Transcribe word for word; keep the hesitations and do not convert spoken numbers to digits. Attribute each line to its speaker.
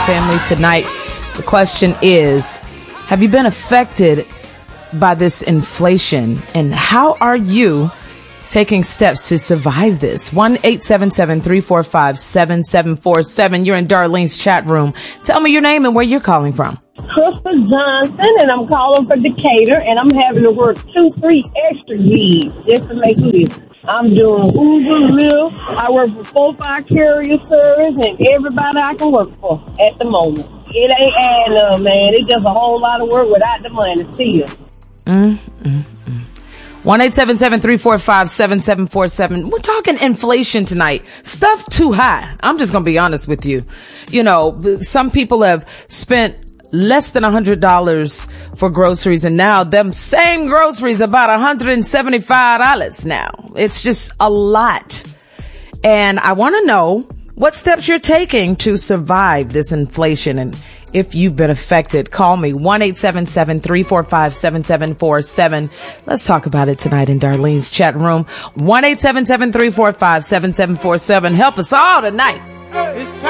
Speaker 1: family. Tonight, the question is, have you been affected by this inflation? And how are you taking steps to survive this? one eight seven seven, three four five, seven seven four seven. You're in Darlene's chat room. Tell me your name and where you're calling from.
Speaker 2: Crystal Johnson, and I'm calling for Decatur, and I'm having to work two, three extra gigs just to make it. I'm doing Uber, Lyft. I work for four, five carrier service, and everybody I can work for at the moment. It ain't adding up, man. It's just a whole lot of work without the money still.
Speaker 1: Mm, mm, mm. one eight seven seven, three four five, seven seven four seven. We're talking inflation tonight. Stuff too high. I'm just going to be honest with you. You know, some people have spent less than one hundred dollars for groceries, and now them same groceries about one hundred seventy-five dollars now. It's just a lot. And I want to know what steps you're taking to survive this inflation, and if you've been affected. Call me one eight seven seven, three four five, seven seven four seven. Let's talk about it tonight in Darlene's chat room. one eight seven seven, three four five, seven seven four seven. Help us all tonight.